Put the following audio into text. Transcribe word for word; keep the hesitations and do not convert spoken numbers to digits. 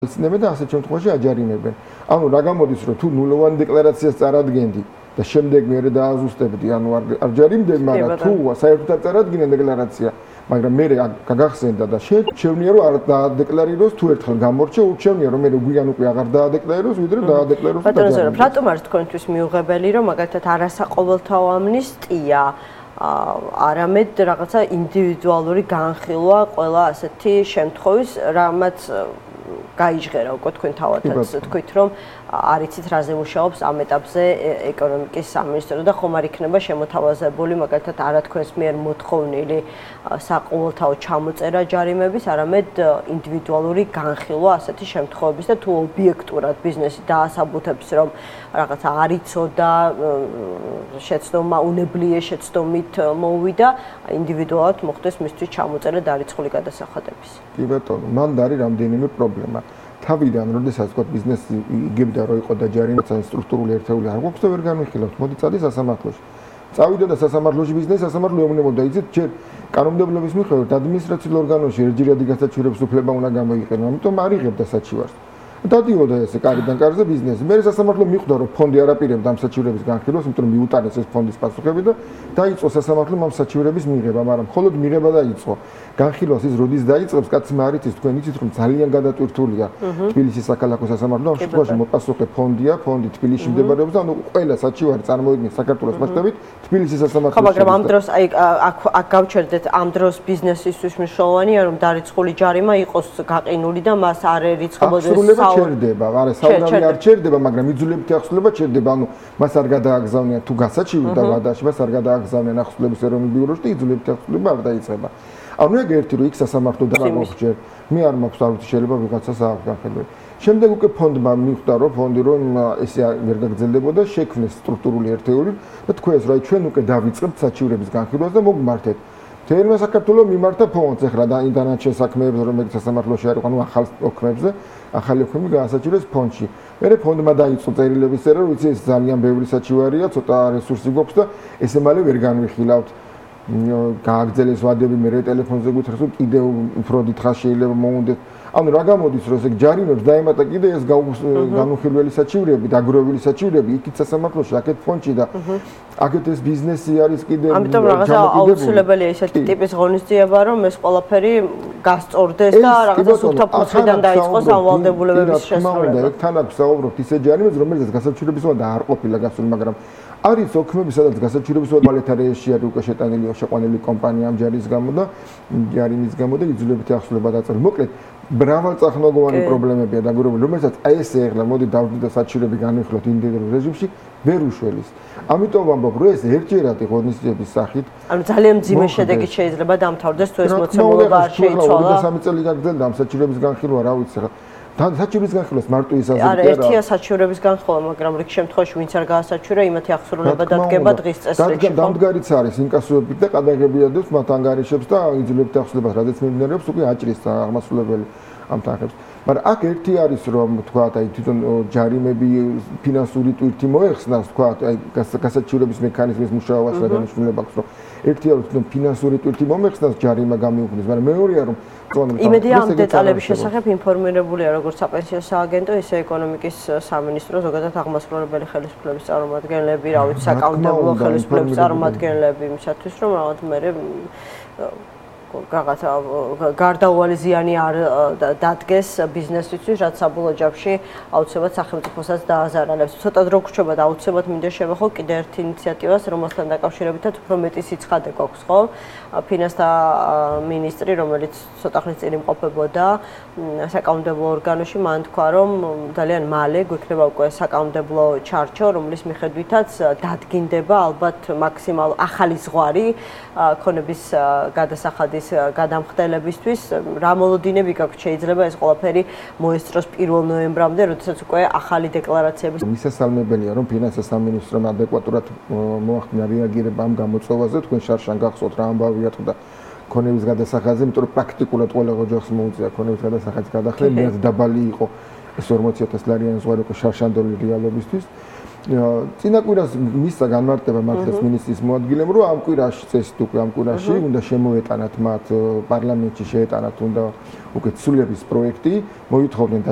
ცნებენ და ასეთ შემთხვევაში აჯარიმებენ. ანუ რა გამოდის რომ თუ ნულოვან დეკლარაციას წარადგენდი და შემდეგ მე დააზუსტებდი, ანუ არ ჯარიმდები, მაგრამ თუ საერთოდ არ წარადგინე დეკლარაცია, მაგრამ მე გაგახსენდა და შევნია რომ არ დაადეკლარიროს, თუ ერთხელ გამორჩა, ურჩევნია რომ მე გვიან უკვე აღარ დაადეკლარიროს, ვიდრე დაადეკლაროს და დაჯარიმდეს. რატომ არის თქვენთვის მიუღებელი რომ მაგალითად არასაყოველთაო ამნისტია არამედ რაღაცა ინდივიდუალური განხილვა ყველა ასეთი შემთხვევის, რამაც გაიჟღერა უკვე თქვენ თავადაც თქვით რომ არ იცით რაზე მუშაობს ამ ეტაპზე ეკონომიკის სამინისტრო და ხომ არ იქნება შემოთავაზებული მაგალითად არა თქვენს მიერ მოთხოვნილი საყოველთაო ჩამოწერა ჯარიმების, არამედ ინდივიდუალური განხილვა ასეთი შემთხვევების და თუ ობიექტურად ბიზნესი დაასაბუთებს რომ რაღაცა არ იცოდა შეცდომა უნებლიე შეცდომით მოუვიდა, ინდივიდუალურად მოხდეს მისთვის ჩამოწერა დარიცხული გადასახადების. კი ბატონო, მან არის რამდენიმე პრობლემა. თავიდან, როდესაც თქვა ბიზნესი იგებდა რომ იყო დაჯარიმება, სტრუქტურული ერთეული არ გვაქვს და ვერ განვიხილავთ. მოდი წადი სასამართლოში. წავიდა და სასამართლოში ბიზნესი სასამართლო ეუბნებოდა, იცით, ჯერ კანონმდებლობის მიხედვით ადმინისტრაციულ ორგანოში ერთჯერადი გასაჩივრების უფლება უნდა გამოიყენო, ამიტომ არ იღებდა საჩივარს. დადიოდა ესე კარიდან კარზე ბიზნესი. მე სასამართლო მიხვდა რომ ფონდი არ აპირებდა ამ საჩივრების განხილვას, იმიტომ რომ მიუტანეს ეს ფონდის პასუხები და დაიწყო სასამართლომ ამ საჩივრების მიღება, მაგრამ მხოლოდ მიღება დაიწყო. განხილვას ის როდის დაიწყებს, კაცი მარიცის, თქვენ იცით რომ ძალიან გადატვირთულია თბილისის საქალაქო სასამართლო, ამ შემთხვევაში მოპასუხე ფონდია, ფონდი თბილისში მდებარეობს და ანუ ყველა საჩივარი წარმოიდგინეთ საქართველოს მასშტაბით თბილისის სასამართლოში. ხო, მაგრამ ამ დროს აი აქ გავჩერდეთ, ამ დროს ბიზნესისთვის მნიშვნელოვანია რომ დარიცხული ჯარიმა იყოს გაყინული და მას არ ერიცხებოდეს ჩერდება, არა, საუბარი არ ჩერდება, მაგრამ იძულებითი ახსნება ჩერდება, ანუ მას არ გადააგზავნიან თუ გასაჩივრდა ვადაში, მას არ გადააგზავნიან ახსნების ეროვნულ ბიუროში და იძულებითი ახსნება არ დაიწყება. ანუ ეგ ერთი რომ იქ სასამართლო დაამოხჯერ, მე არ მაქვს არც შეიძლება ვიღაცას აღგახელო. შემდეგ უკვე ფონდმა მიხვდა რომ ფონდი რომ ესე ვერ გაგრძელდებოდა, შექმნეს სტრუქტურული ერთეული და თქვენს რა ჩვენ უკვე დავიწყებთ საჩივრების განხილვას და მოგმართეთ. თერმა საქართველოს მიმართა ფონდს ახლა და ინტერნეტში საქმეებს რომელიც სასამართლოში არის, ანუ ახალ ოქმებზე, ახალი ოქმები გაასაჩივრეს ფონდში. მერე ფონდმა დაიწყო წერილების წერა, ვიცი ეს ძალიან ბევრი საჩივარია, ცოტა რესურსი გვაქვს და ესე მალე ვერ განვიხილავთ. გააგრძელეს ვადები, მე ტელეფონზე გვითხრას რომ კიდევ უფრო დიდხანს შეიძლება მოუნდეთ. ანუ რა გამოდის რომ ესე ჯარიმებს დაემატა კიდე ეს განუხილველი საჩივრები, დაგროვილი საჩივრები, იქით სასამართლოში, აქეთ ფონდში და აქეთ ეს ბიზნესი არის კიდე ამიტომ რაღაცა აუცილებელია ესეთი ტიპის ღონისძიება, რომ ეს ყველაფერი გასწორდეს და რაღაცა სუფთა ფუძიდან დაიწყოს ამ ვალდებულებების შესრულება. და თან აქვს საუბრობთ ისე ჯარიმებს, რომელსაც გასაჩივრების ვადა არ ყოფილა გასული, მაგრამ არის ოქმები, სადაც გასაჩივრების ვადა რეესში არის უკვე შეტანილი შეყვანილი კომპანია ამ ჯარის გამო და ჯარიმის გამო და იძულებითი ახსნება დაწერილი. მოკლედ მრავალწახნაგოვანი პრობლემებია დაგროვებული, რომელსაც აი ესე ახლა მოდი დავდივდით და საჩივრები განვიხილოთ ინდივიდუალურ რეჟიმში, ვერ უშველის. ამიტომ ვამბობ, რომ ეს ერთჯერადი ღონისძიების სახით, ანუ ძალიან მძიმე შედეგით შეიძლება დამთავრდეს თუ ეს მოცემულობა არ შეიცვალა. და სამი წელი გაგრძელდა ამ საჩივრების განხილვა, რა ვიცი რა. თან საჩივრების განხილვას მარტო ის აზრი არა, ერთია საჩივრების განხილვა, მაგრამ რიგ შემთხვევაში ვინც არ გაასაჩივრა, იმათი ახსრულება დადგება დღის წესრიგში. დამდგარიც არის ინკასოებით და ყადაღები ადევს მათ ანგარიშებს და იძულებითი ახსნებას, რადგან მიმდინარეობს უკვე აჭრის აღმასრულებელი ამ თანხებს. მაგრამ აქ ერთი არის რომ თქვა აი თვითონ ჯარიმები ფინანსური ტვირთი მოეხსნას, თქვა აი გასაჩივრების მექანიზმის მუშაობას რა დანიშნულება აქვს, რომ ერთია რომ თვითონ ფინანსური ტვირთი მომეხსნას ჯარიმა გამიუქმნის, მაგრამ მეორეა რომ იმედია ამ დეტალების შესახებ ინფორმირებულია როგორც საპენსიო სააგენტო, ისე ეკონომიკის სამინისტრო, ზოგადად აღმასრულებელი ხელისუფლების წარმომადგენლები, რა ვიცი, საკანონმდებლო ხელისუფლების წარმომადგენლები, იმისათვის რომ რაღაც მე რაღაცა გარდაუვალი ზიანი არ დადგეს ბიზნესისთვის, რაც საბოლოო ჯამში აუცილებლად სახელმწიფოსაც დააზარალებს. ცოტა დრო გრჩება და აუცილებლად მინდა შევეხო კიდე ერთ ინიციატივას, რომელთან დაკავშირებითაც უფრო მეტი სიცხადე გვაქვს, ხო? ფინანსთა მინისტრი, რომელიც ცოტა ხნის წინ იმყოფებოდა საკანონმდებლო ორგანოში, მან თქვა, რომ ძალიან მალე გვექნება უკვე საკანონმდებლო ჩარჩო, რომლის მიხედვითაც დადგინდება ალბათ მაქსიმალ ახალი ზღვარი ქონების გადასახადის გადამხდელებისთვის. რა მოლოდინები გაქვთ შეიძლება ეს ყველაფერი მოესწროს პირველ ნოემბრამდე, როდესაც უკვე ახალი დეკლარაციების მისასალმებელია რომ ფინანსთა სამინისტრომ ადეკვატურად მოახდინა რეაგირება ამ გამოწვევაზე, თქვენ შარშან გახსოვთ რა ამბავია და ქონების გადასახადზე, იმიტომ რომ პრაქტიკულად ყველა ოჯახს მოუწია ქონების გადასახადის გადახდა, მეც დაბალი იყო ეს ორმოცი ათასი ლარიანი ზღვარი უკვე შარშანდელი რეალობისთვის. წინა კვირას მისცა განმარტება მართლაც მინისტრის მოადგილემ, რომ ამ კვირაში წესით უკვე ამ კვირაში უნდა შემოეტანათ მათ პარლამენტში შეეტანათ უნდა უკვე ცვლილების პროექტი, მოითხოვდნენ